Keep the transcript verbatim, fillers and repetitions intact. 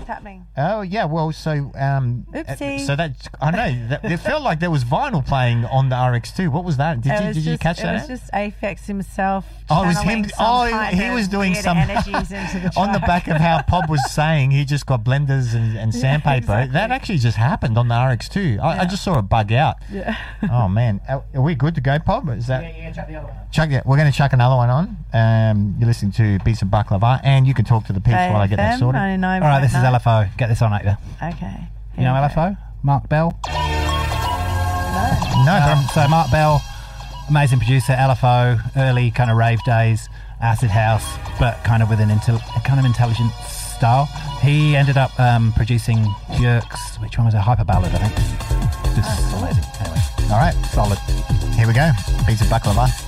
happening? Oh yeah, well, so um, Oopsie. uh, so that I know that, it felt like there was vinyl playing on the R X two. What was that? Did It you was did you just- catch it that? was just Aphex himself. Oh, it was him. channeling some Oh, kind he of was doing weird some energies into the on the track. back of how Pod was saying. He just got blenders and, and Yeah, sandpaper. exactly. That actually just happened on the R X two. I, I Yeah. just saw it bug out. Yeah. Oh man, are, are we good to go, Pod? Is that? Yeah, yeah, chuck the other one. Chuck it. We're going to chuck another one on. Um, you're listening to Beats of Baklava, and you can talk to the peeps while I get that A F M sorted. ninety-nine All right, this is point nine. L F O. Get this on, Actor. Okay. You know L F O? Mark Bell? No. No, but Um, I'm- so Mark Bell, amazing producer, L F O, early kind of rave days, acid house, but kind of with an intel- a kind of intelligent style. He ended up um, producing Björk's, which one was a hyper ballad, I think. Just amazing. Anyway, all right. solid. Here we go. Beats of Baklava.